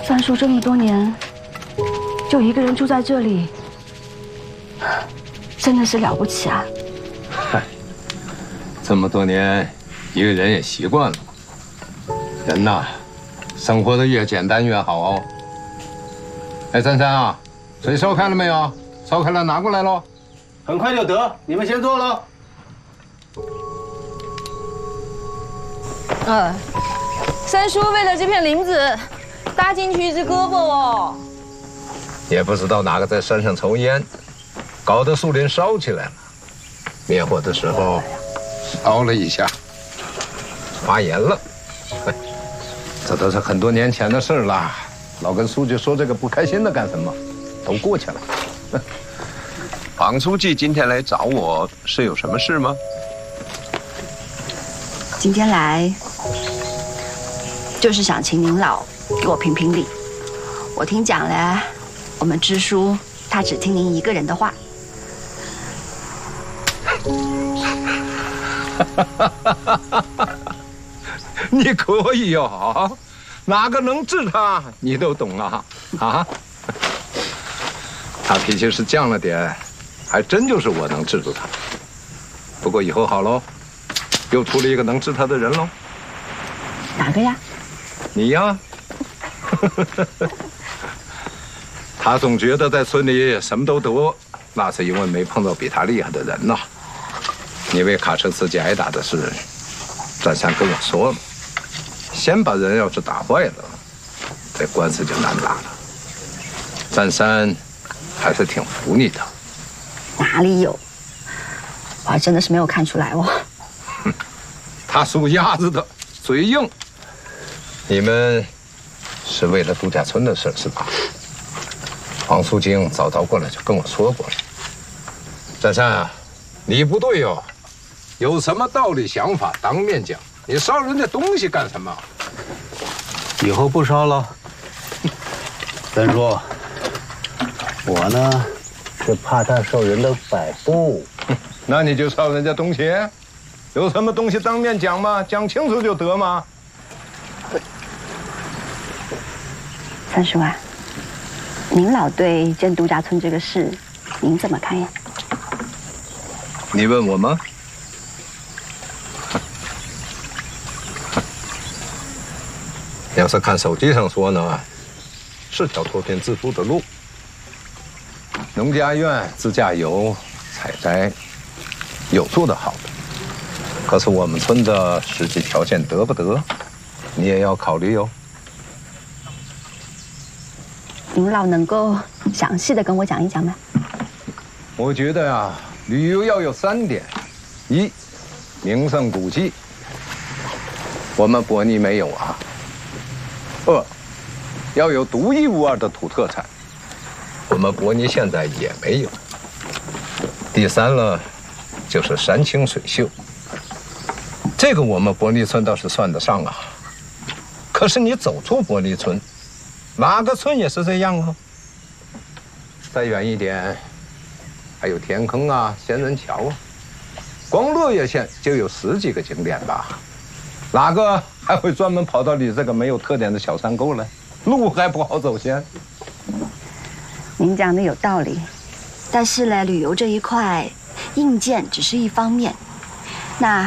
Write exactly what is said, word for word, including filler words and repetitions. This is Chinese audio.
三叔这么多年，就一个人住在这里，真的是了不起啊！ 嗨，这么多年，一个人也习惯了。人呐，生活的越简单越好哦。哎，珊珊啊，水烧开了没有？烧开了，拿过来喽。 很快就得，你们先坐喽。 呃，三叔为了这片林子，搭进去一只胳膊哦。 也不知道哪个在山上抽烟，搞得树林烧起来了。灭火的时候，烧了一下，发炎了。这都是很多年前的事了。老跟书记说这个不开心的干什么？都过去了。 黄书记今天来找我是有什么事吗？ 今天来就是想请您老给我评评理。我听讲了，我们支书他只听您一个人的话。 你可以哟、哦，哪个能治他你都懂啊啊！他脾气是犟了点，还真就是我能治住他。不过以后好喽，又出了一个能治他的人喽。 哪个呀？ 你呀。他总觉得在村里什么都得，那是因为没碰到比他厉害的人呐。你为卡车司机挨打的事，占山跟我说了，先把人要是打坏了，这官司就难打了。占山还是挺服你的。 哪里有？我还真的是没有看出来哦。 哼，他属鸭子的，嘴硬。你们是为了度假村的事是吧？黄素京早早过来就跟我说过了。占山啊，你不对哟、哦，有什么道理想法当面讲，你烧人家东西干什么？ 以后不烧了。三叔，我呢是怕他受人的摆布。 那你就烧人家东西，有什么东西当面讲吗？讲清楚就得吗？ 三叔啊，您老对建度假村这个事，您怎么看呀？ 你问我吗？要是看手机上说呢，是条脱贫致富的路。农家院自驾游、采摘，有做得好的。可是我们村的实际条件得不得，你也要考虑哟。 您老能够详细的跟我讲一讲吗？ 我觉得呀，旅游要有三点：一，名胜古迹，我们伯尼没有啊；二，要有独一无二的土特产，我们伯尼现在也没有；第三了，就是山清水秀，这个我们伯尼村倒是算得上啊。可是你走出伯尼村，哪个村也是这样啊。再远一点，还有田坑啊、仙人桥啊，光乐岳县就有十几个景点吧，哪个还会专门跑到你这个没有特点的小山沟来？路还不好走先。 您讲的有道理，但是呢，旅游这一块，硬件只是一方面，那